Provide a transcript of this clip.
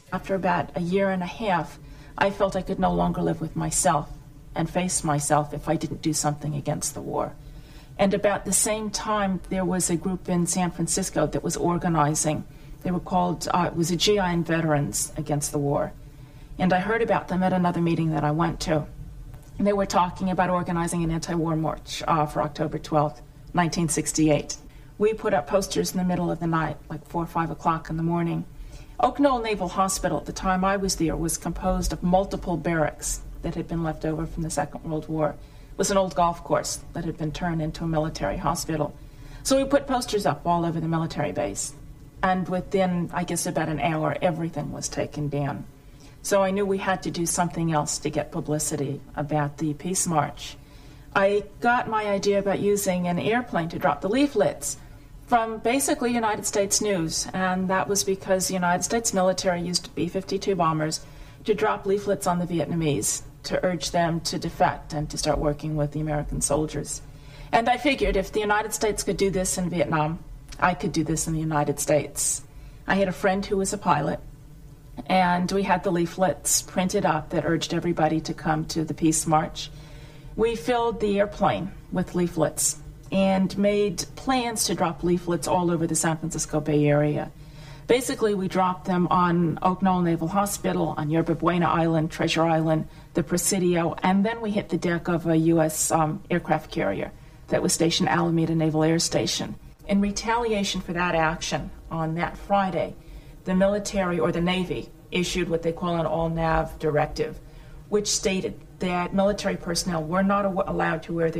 After about a year and a half, I felt I could no longer live with myself and face myself if I didn't do something against the war. And about the same time, there was a group in San Francisco that was organizing. They were called, it was a GI Veterans Against the War. And I heard about them at another meeting that I went to. And they were talking about organizing an anti-war march for October 12th, 1968. We put up posters in the middle of the night, like 4 or 5 o'clock in the morning. Oak Knoll Naval Hospital, at the time I was there, was composed of multiple barracks that had been left over from the Second World War. It was an old golf course that had been turned into a military hospital. So we put posters up all over the military base. And within, I guess, about an hour, everything was taken down. So I knew we had to do something else to get publicity about the Peace March. I got my idea about using an airplane to drop the leaflets from basically United States News, and that was because the United States military used B-52 bombers to drop leaflets on the Vietnamese to urge them to defect and to start working with the American soldiers. And I figured if the United States could do this in Vietnam, I could do this in the United States. I had a friend who was a pilot, and we had the leaflets printed up that urged everybody to come to the Peace March. We filled the airplane with leaflets and made plans to drop leaflets all over the San Francisco Bay Area. Basically, we dropped them on Oak Knoll Naval Hospital, on Yerba Buena Island, Treasure Island, the Presidio, and then we hit the deck of a U.S. aircraft carrier that was stationed at Alameda Naval Air Station. In retaliation for that action, on that Friday, the military, or the Navy, issued what they call an all-nav directive, which stated that military personnel were not allowed to wear the